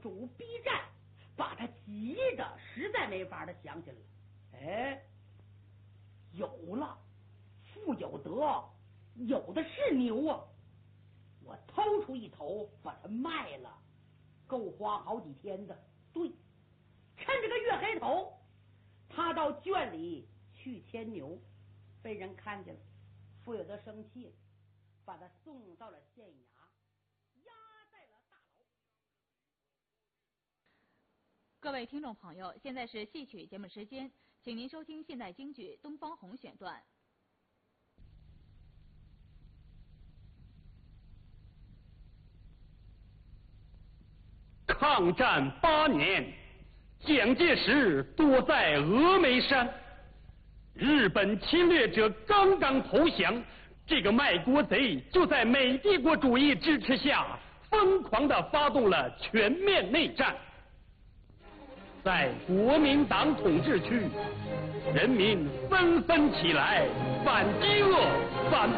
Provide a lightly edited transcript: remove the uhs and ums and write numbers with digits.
主逼战，把他急的实在没法的想起来了。哎，有了，富有得，有的是牛啊！我偷出一头把它卖了，够花好几天的。对，趁这个月黑头，他到圈里去牵牛，被人看见了，富有得生气了，把他送到了县衙，押在了大牢。 各位听众朋友，现在是戏曲节目时间，请您收听现代京剧《东方红》选段。 抗战8年，蒋介石躲在峨眉山，日本侵略者刚刚投降，这个卖国贼就在美帝国主义支持下，疯狂地发动了全面内战。在国民党统治区，人民纷纷起来反饥饿、反